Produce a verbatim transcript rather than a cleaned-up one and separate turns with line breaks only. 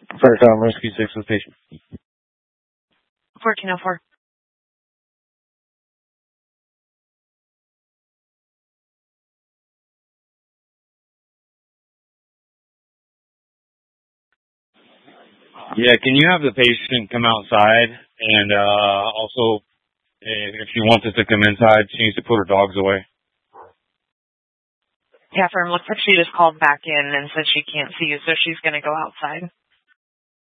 Fire Tom, Rescue six with patient.
fourteen oh four.
Yeah, can you have the patient come outside? And uh, also, if she wants us to come inside, she needs to put her dogs away.
Yeah, firm. Looks like she just called back in and said she can't see you, so she's going to go outside.